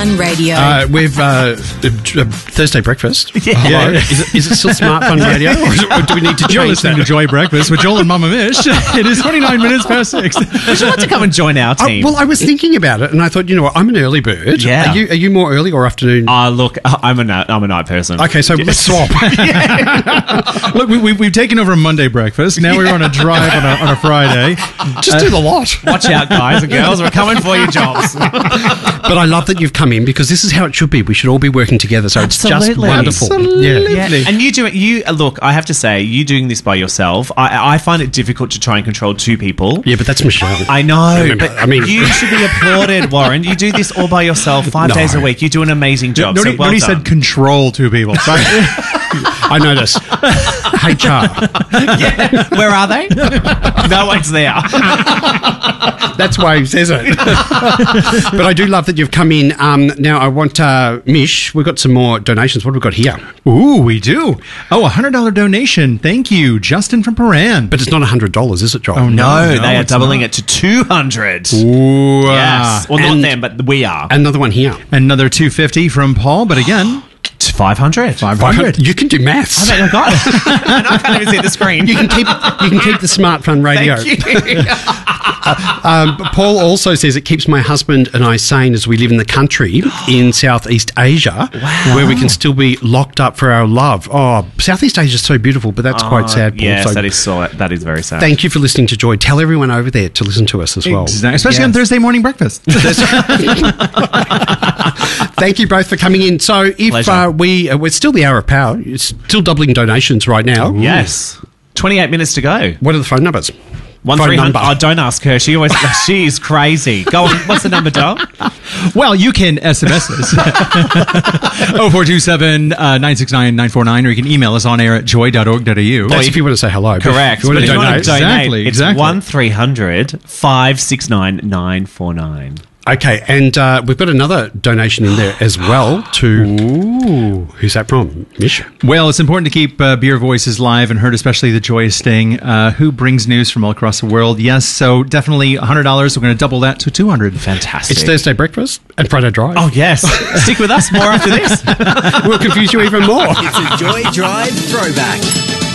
Radio. We've Thursday breakfast. Yeah. Is it still Smart Fun Radio, or do we need to You're change listening that? to Joy Breakfast with Joel and Mama Mish. It is 29 minutes past 6. Would you like to come and join our team? Well, I was thinking about it, and I thought, you know what, I'm an early bird. Yeah. Are you more early or afternoon? Look, I'm a night person. Okay, so let's swap. Look, we've taken over Monday breakfast. Now we're on a drive on a Friday. Just do the lot. Watch out, guys and girls. We're coming for your jobs. But I love that you've come in, because this is how it should be. We should all be working together, so it's just Absolutely. wonderful. Absolutely. Yeah. Yeah. And look, I have to say, you doing this by yourself, I find it difficult to try and control two people. Yeah, but that's Michelle. I know, Remember, but I mean- you should be applauded, Warren. You do this all by yourself, 5 No. days a week. You do an amazing job. Nobody, so well nobody done. said control two people. Sorry. I noticed. HR. Yeah. Where are they? No one's there. That's why he says it. But I do love that you've come in. Now, I want, Mish, we've got some more donations. What have we got here? Ooh, we do. Oh, $100 donation. Thank you, Justin from Paran. But it's not $100, is it, Joel? Oh, No, No, they are it's doubling not. it to 200. Ooh, Yes. Well, And- not them, but we are. Another one here. Another $250 from Paul, but again, 500. 500. You can do maths. I got it. I can't even see the screen. You can keep the Smart Fun Radio. Thank you. Paul also says it keeps my husband and I sane as we live in the country in Southeast Asia, where we can still be locked up for our love. Oh, Southeast Asia is so beautiful, but that's quite sad, Paul. Yes, So that is very sad. thank you for listening to Joy. Tell everyone over there to listen to us as well. Exactly. Especially on Yes. Thursday morning breakfast. Thank you both for coming in. So if Pleasure. we're still the hour of power, it's still doubling donations right now. Yes. 28 minutes to go. What are the phone numbers? Phone 1300. number. Oh, don't ask her. She is crazy. Go on. What's the number, Dom? Well, you can SMS us. 0427 969 949, or you can email us on air at joy.org.au. That's if you want to say hello. but Correct. If you want But to if you donate. want to donate, Exactly, it's exactly. 1300 569 949. Okay, and we've got another donation in there as well to... Who's that from? Mish? Well, it's important to keep beer voices live and heard, especially the joyous sting. Who brings news from all across the world? Yes, so definitely $100. We're going to double that to $200. Fantastic. It's Thursday breakfast and Friday drive. Oh, yes. Stick with us more after this. We'll confuse you even more. It's a Joy Drive throwback.